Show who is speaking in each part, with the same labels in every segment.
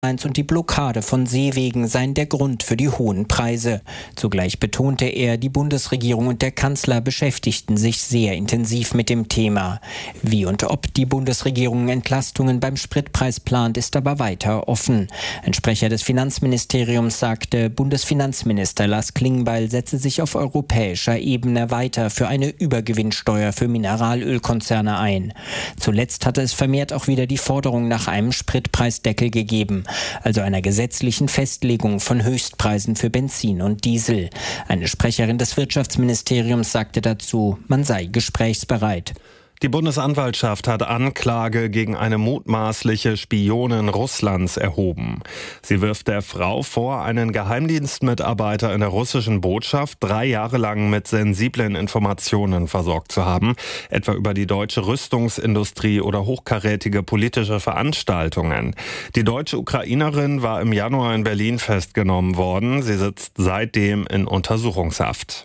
Speaker 1: und die Blockade von Seewegen seien der Grund für die hohen Preise. Zugleich betonte er, die Bundesregierung und der Kanzler beschäftigten sich sehr intensiv mit dem Thema. Wie und ob die Bundesregierung Entlastungen beim Spritpreis plant, ist aber weiter offen. Ein Sprecher des Finanzministeriums sagte, Bundesfinanzminister Lars Klingbeil setze sich auf europäischer Ebene weiter für eine Übergewinnsteuer für Mineralölkonzerne ein. Zuletzt hatte es vermehrt auch wieder die Forderung nach einem Spritpreisdeckel gegeben, also einer gesetzlichen Festlegung von Höchstpreisen für Benzin und Diesel. Eine Sprecherin des Wirtschaftsministeriums sagte dazu, man sei gesprächsbereit.
Speaker 2: Die Bundesanwaltschaft hat Anklage gegen eine mutmaßliche Spionin Russlands erhoben. Sie wirft der Frau vor, einen Geheimdienstmitarbeiter in der russischen Botschaft 3 Jahre lang mit sensiblen Informationen versorgt zu haben, etwa über die deutsche Rüstungsindustrie oder hochkarätige politische Veranstaltungen. Die deutsche Ukrainerin war im Januar in Berlin festgenommen worden. Sie sitzt seitdem in Untersuchungshaft.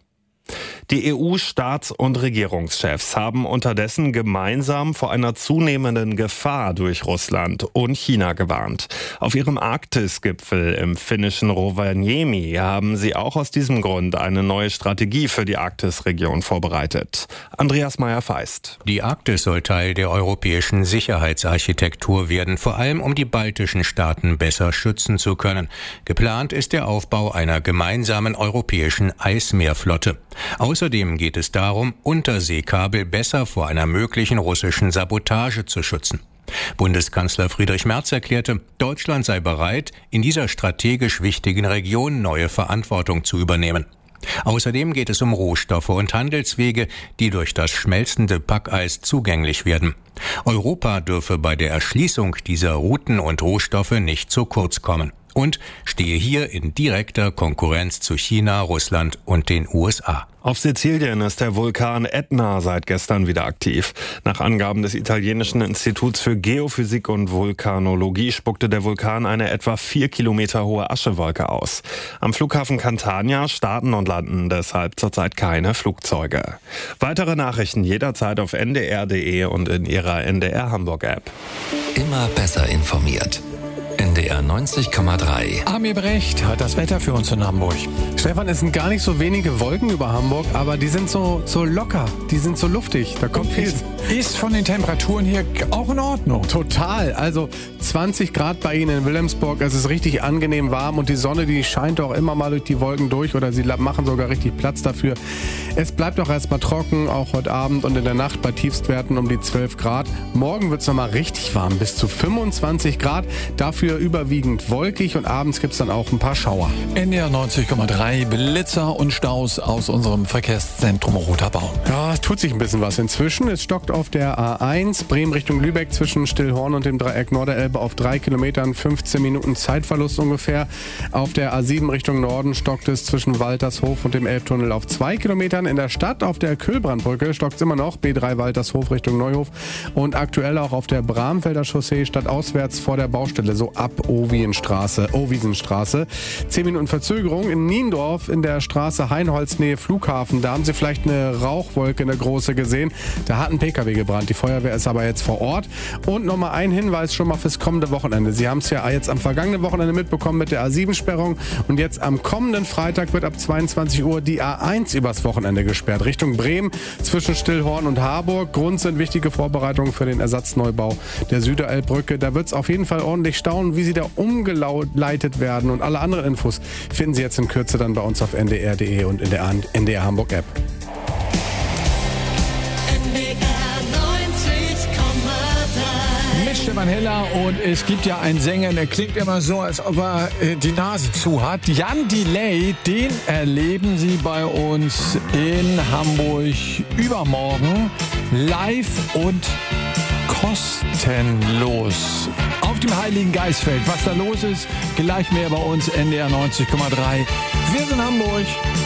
Speaker 2: Die EU-Staats- und Regierungschefs haben unterdessen gemeinsam vor einer zunehmenden Gefahr durch Russland und China gewarnt. Auf ihrem Arktis-Gipfel im finnischen Rovaniemi haben sie auch aus diesem Grund eine neue Strategie für die Arktisregion vorbereitet. Andreas Meyer-Feist.
Speaker 3: Die Arktis soll Teil der europäischen Sicherheitsarchitektur werden, vor allem um die baltischen Staaten besser schützen zu können. Geplant ist der Aufbau einer gemeinsamen europäischen Eismeerflotte. Außerdem geht es darum, Unterseekabel besser vor einer möglichen russischen Sabotage zu schützen. Bundeskanzler Friedrich Merz erklärte, Deutschland sei bereit, in dieser strategisch wichtigen Region neue Verantwortung zu übernehmen. Außerdem geht es um Rohstoffe und Handelswege, die durch das schmelzende Packeis zugänglich werden. Europa dürfe bei der Erschließung dieser Routen und Rohstoffe nicht zu kurz kommen und stehe hier in direkter Konkurrenz zu China, Russland und den USA.
Speaker 2: Auf Sizilien ist der Vulkan Etna seit gestern wieder aktiv. Nach Angaben des italienischen Instituts für Geophysik und Vulkanologie spuckte der Vulkan eine etwa 4 Kilometer hohe Aschewolke aus. Am Flughafen Catania starten und landen deshalb zurzeit keine Flugzeuge. Weitere Nachrichten jederzeit auf ndr.de und in Ihrer NDR Hamburg App.
Speaker 4: Immer besser informiert. NDR 90,3.
Speaker 5: Amir Brecht hat das Wetter für uns in Hamburg. Stefan, es sind gar nicht so wenige Wolken über Hamburg, aber die sind so locker, die sind so luftig. Da kommt viel.
Speaker 6: Ist von den Temperaturen hier auch in Ordnung.
Speaker 5: Total. Also 20 Grad bei Ihnen in Wilhelmsburg. Es ist richtig angenehm warm und die Sonne, die scheint auch immer mal durch die Wolken durch oder sie machen sogar richtig Platz dafür. Es bleibt auch erstmal trocken, auch heute Abend und in der Nacht bei Tiefstwerten um die 12 Grad. Morgen wird es nochmal richtig warm, bis zu 25 Grad. Dafür überwiegend wolkig und abends gibt es dann auch ein paar Schauer.
Speaker 6: NDR 90,3 Blitzer und Staus aus unserem Verkehrszentrum Roterbaum.
Speaker 5: Ja, es tut sich ein bisschen was inzwischen. Es stockt auf der A1 Bremen Richtung Lübeck zwischen Stillhorn und dem Dreieck Norderelbe auf 3 Kilometern, 15 Minuten Zeitverlust ungefähr. Auf der A7 Richtung Norden stockt es zwischen Waltershof und dem Elbtunnel auf 2 Kilometern. In der Stadt auf der Kühlbrandbrücke stockt es immer noch, B3 Waltershof Richtung Neuhof und aktuell auch auf der Bramfelder Chaussee stadtauswärts vor der Baustelle, so ab Owiesenstraße. 10 Minuten Verzögerung in Niendorf in der Straße Heinholz Nähe Flughafen. Da haben Sie vielleicht eine Rauchwolke, eine große gesehen. Da hat ein PKW gebrannt. Die Feuerwehr ist aber jetzt vor Ort. Und nochmal ein Hinweis schon mal fürs kommende Wochenende. Sie haben es ja jetzt am vergangenen Wochenende mitbekommen mit der A7-Sperrung. Und jetzt am kommenden Freitag wird ab 22 Uhr die A1 übers Wochenende gesperrt. Richtung Bremen zwischen Stillhorn und Harburg. Grund sind wichtige Vorbereitungen für den Ersatzneubau der Süderelbbrücke. Da wird es auf jeden Fall ordentlich staunen, wie sie da umgeleitet werden. Und alle anderen Infos finden Sie jetzt in Kürze dann bei uns auf ndr.de und in der NDR Hamburg App.
Speaker 6: Mit Stefan Heller und es gibt ja einen Sänger, der klingt immer so, als ob er die Nase zu hat. Jan Delay, den erleben Sie bei uns in Hamburg übermorgen live und kostenlos. Auf dem Heiligen Geistfeld. Was da los ist, gleich mehr bei uns NDR 90,3. Wir sind Hamburg.